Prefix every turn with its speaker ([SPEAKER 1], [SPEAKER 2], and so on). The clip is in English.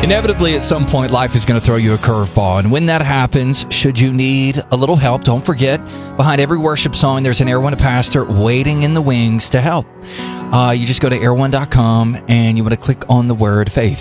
[SPEAKER 1] Inevitably, at some point, life is going to throw you a curveball. And when that happens, should you need a little help, don't forget, behind every worship song, there's an Air One pastor waiting in the wings to help. You just go to air1.com and you want to click on the word faith.